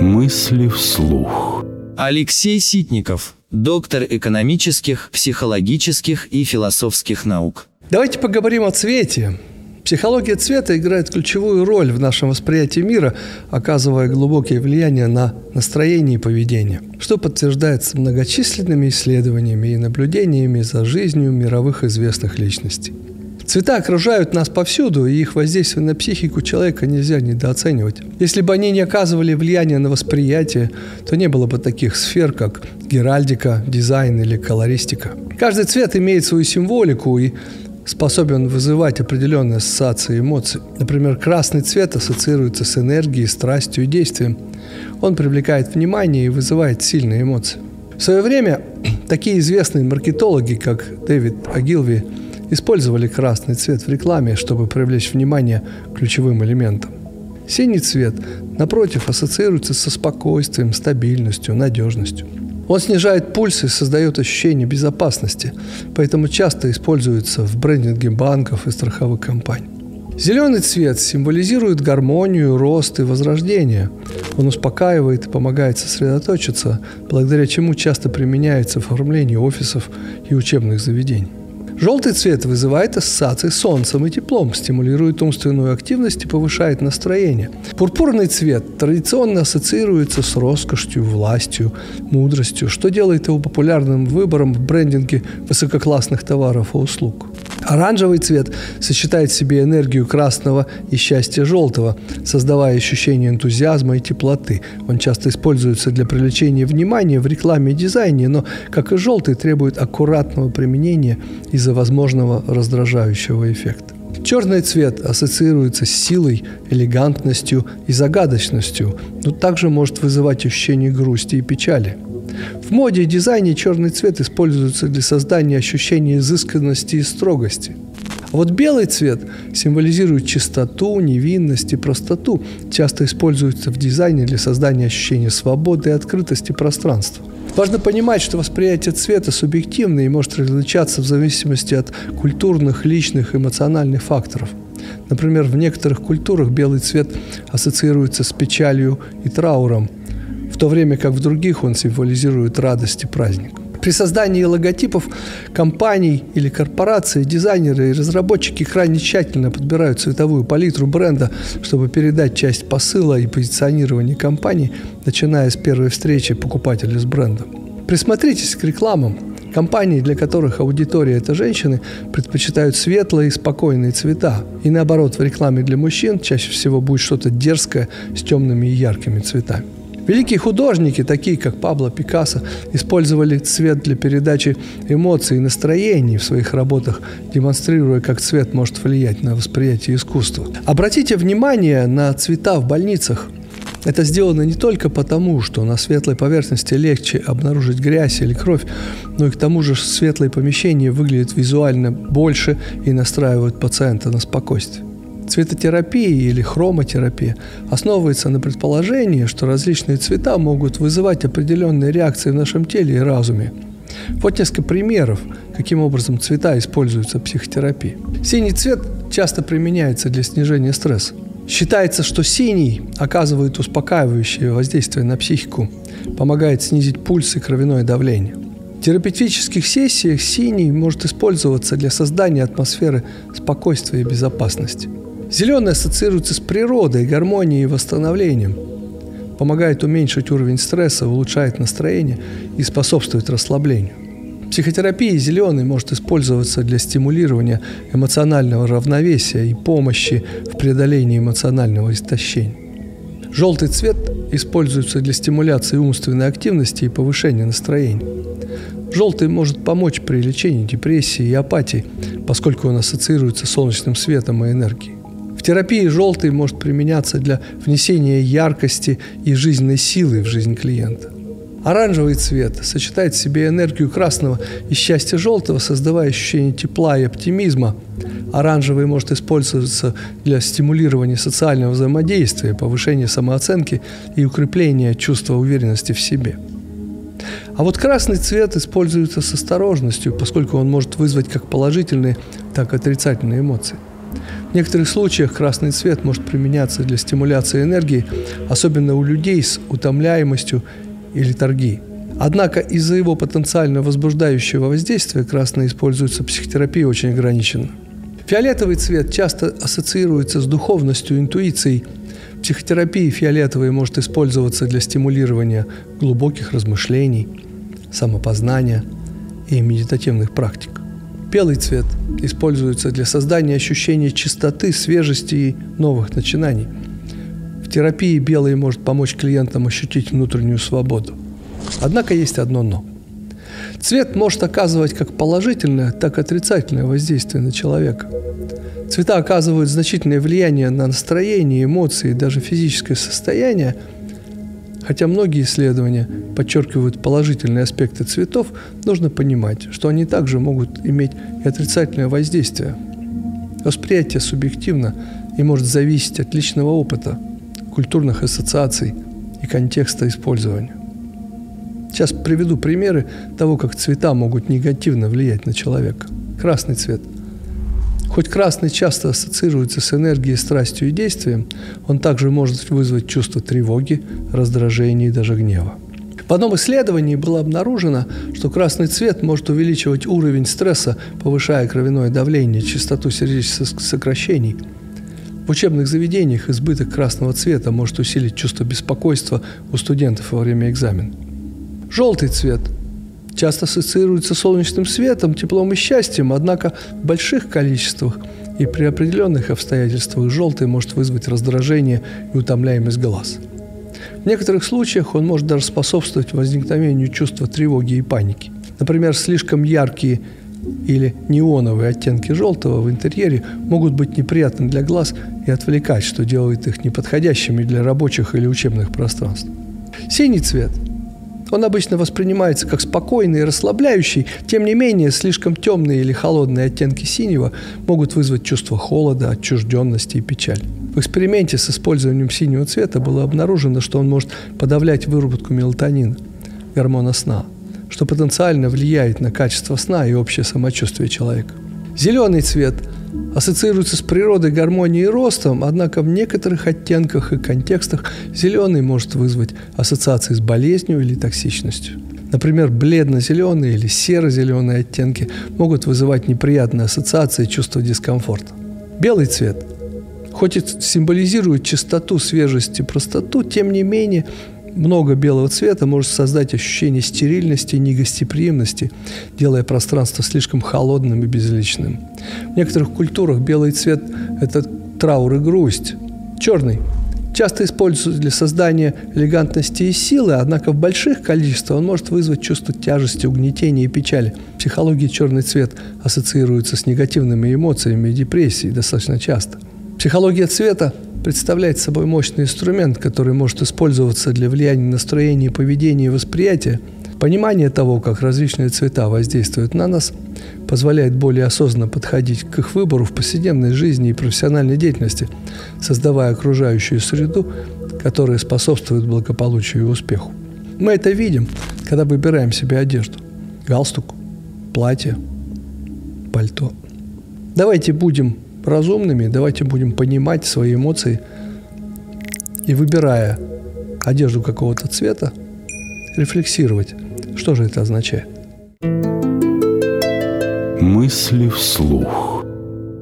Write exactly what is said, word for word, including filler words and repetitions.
Мысли вслух. Алексей Ситников, доктор экономических, психологических и философских наук. Давайте поговорим о цвете. Психология цвета играет ключевую роль в нашем восприятии мира, оказывая глубокие влияния на настроение и поведение, что подтверждается многочисленными исследованиями и наблюдениями за жизнью мировых известных личностей. Цвета окружают нас повсюду, и их воздействие на психику человека нельзя недооценивать. Если бы они не оказывали влияния на восприятие, то не было бы таких сфер, как геральдика, дизайн или колористика. Каждый цвет имеет свою символику и способен вызывать определенные ассоциации и эмоции. Например, красный цвет ассоциируется с энергией, страстью и действием. Он привлекает внимание и вызывает сильные эмоции. В свое время такие известные маркетологи, как Дэвид Огилви, использовали красный цвет в рекламе, чтобы привлечь внимание к ключевым элементам. Синий цвет, напротив, ассоциируется со спокойствием, стабильностью, надежностью. Он снижает пульс и создает ощущение безопасности, поэтому часто используется в брендинге банков и страховых компаний. Зеленый цвет символизирует гармонию, рост и возрождение. Он успокаивает и помогает сосредоточиться, благодаря чему часто применяется в оформлении офисов и учебных заведений. Желтый цвет вызывает ассоциации с солнцем и теплом, стимулирует умственную активность и повышает настроение. Пурпурный цвет традиционно ассоциируется с роскошью, властью, мудростью, что делает его популярным выбором в брендинге высококлассных товаров и услуг. Оранжевый цвет сочетает в себе энергию красного и счастья желтого, создавая ощущение энтузиазма и теплоты. Он часто используется для привлечения внимания в рекламе и дизайне, но, как и желтый, требует аккуратного применения из-за возможного раздражающего эффекта. Черный цвет ассоциируется с силой, элегантностью и загадочностью, но также может вызывать ощущение грусти и печали. В моде и дизайне черный цвет используется для создания ощущения изысканности и строгости. А вот белый цвет символизирует чистоту, невинность и простоту, часто используется в дизайне для создания ощущения свободы и открытости пространства. Важно понимать, что восприятие цвета субъективно и может различаться в зависимости от культурных, личных, эмоциональных факторов. Например, в некоторых культурах белый цвет ассоциируется с печалью и трауром, в то время как в других он символизирует радость и праздник. При создании логотипов компаний или корпораций дизайнеры и разработчики крайне тщательно подбирают цветовую палитру бренда, чтобы передать часть посыла и позиционирования компании, начиная с первой встречи покупателя с брендом. Присмотритесь к рекламам. Компании, для которых аудитория – это женщины, предпочитают светлые и спокойные цвета. И наоборот, в рекламе для мужчин чаще всего будет что-то дерзкое с темными и яркими цветами. Великие художники, такие как Пабло Пикассо, использовали цвет для передачи эмоций и настроений в своих работах, демонстрируя, как цвет может влиять на восприятие искусства. Обратите внимание на цвета в больницах. Это сделано не только потому, что на светлой поверхности легче обнаружить грязь или кровь, но и к тому же светлые помещения выглядят визуально больше и настраивают пациента на спокойствие. Цветотерапия или хромотерапия основывается на предположении, что различные цвета могут вызывать определенные реакции в нашем теле и разуме. Вот несколько примеров, каким образом цвета используются в психотерапии. Синий цвет часто применяется для снижения стресса. Считается, что синий оказывает успокаивающее воздействие на психику, помогает снизить пульс и кровяное давление. В терапевтических сессиях синий может использоваться для создания атмосферы спокойствия и безопасности. Зеленый ассоциируется с природой, гармонией и восстановлением. Помогает уменьшить уровень стресса, улучшает настроение и способствует расслаблению. В психотерапии зеленый может использоваться для стимулирования эмоционального равновесия и помощи в преодолении эмоционального истощения. Желтый цвет используется для стимуляции умственной активности и повышения настроения. Желтый может помочь при лечении депрессии и апатии, поскольку он ассоциируется с солнечным светом и энергией. В терапии желтый может применяться для внесения яркости и жизненной силы в жизнь клиента. Оранжевый цвет сочетает в себе энергию красного и счастья желтого, создавая ощущение тепла и оптимизма. Оранжевый может использоваться для стимулирования социального взаимодействия, повышения самооценки и укрепления чувства уверенности в себе. А вот красный цвет используется с осторожностью, поскольку он может вызвать как положительные, так и отрицательные эмоции. В некоторых случаях красный цвет может применяться для стимуляции энергии, особенно у людей с утомляемостью и летаргией. Однако из-за его потенциально возбуждающего воздействия красный используется в психотерапии очень ограниченно. Фиолетовый цвет часто ассоциируется с духовностью, интуицией. В психотерапии фиолетовый может использоваться для стимулирования глубоких размышлений, самопознания и медитативных практик. Белый цвет используется для создания ощущения чистоты, свежести и новых начинаний. В терапии белый может помочь клиентам ощутить внутреннюю свободу. Однако есть одно «но». Цвет может оказывать как положительное, так и отрицательное воздействие на человека. Цвета оказывают значительное влияние на настроение, эмоции и даже физическое состояние. Хотя многие исследования подчеркивают положительные аспекты цветов, нужно понимать, что они также могут иметь и отрицательное воздействие. Восприятие субъективно и может зависеть от личного опыта, культурных ассоциаций и контекста использования. Сейчас приведу примеры того, как цвета могут негативно влиять на человека. Красный цвет. Хоть красный часто ассоциируется с энергией, страстью и действием, он также может вызвать чувство тревоги, раздражения и даже гнева. В одном исследовании было обнаружено, что красный цвет может увеличивать уровень стресса, повышая кровяное давление, частоту сердечных сокращений. В учебных заведениях избыток красного цвета может усилить чувство беспокойства у студентов во время экзамена. Желтый цвет часто ассоциируется с солнечным светом, теплом и счастьем, однако в больших количествах и при определенных обстоятельствах желтый может вызвать раздражение и утомляемость глаз. В некоторых случаях он может даже способствовать возникновению чувства тревоги и паники. Например, слишком яркие или неоновые оттенки желтого в интерьере могут быть неприятны для глаз и отвлекать, что делает их неподходящими для рабочих или учебных пространств. Синий цвет. Он обычно воспринимается как спокойный и расслабляющий, тем не менее, слишком темные или холодные оттенки синего могут вызвать чувство холода, отчужденности и печаль. В эксперименте с использованием синего цвета было обнаружено, что он может подавлять выработку мелатонина, гормона сна, что потенциально влияет на качество сна и общее самочувствие человека. Зеленый цвет ассоциируется с природой, гармонией и ростом, однако в некоторых оттенках и контекстах зеленый может вызвать ассоциации с болезнью или токсичностью. Например, бледно-зеленые или серо-зеленые оттенки могут вызывать неприятные ассоциации и чувство дискомфорта. Белый цвет, хоть и символизирует чистоту, свежесть и простоту, тем не менее, много белого цвета может создать ощущение стерильности и негостеприимности, делая пространство слишком холодным и безличным. В некоторых культурах белый цвет – это траур и грусть. Черный часто используется для создания элегантности и силы, однако в больших количествах он может вызвать чувство тяжести, угнетения и печали. В психологии черный цвет ассоциируется с негативными эмоциями и депрессией достаточно часто. Психология цвета представляет собой мощный инструмент, который может использоваться для влияния настроения, поведения и восприятия. Понимание того, как различные цвета воздействуют на нас, позволяет более осознанно подходить к их выбору в повседневной жизни и профессиональной деятельности, создавая окружающую среду, которая способствует благополучию и успеху. Мы это видим, когда выбираем себе одежду: галстук, платье, пальто. Давайте будем разумными, давайте будем понимать свои эмоции и, выбирая одежду какого-то цвета, рефлексировать, что же это означает. Мысли вслух.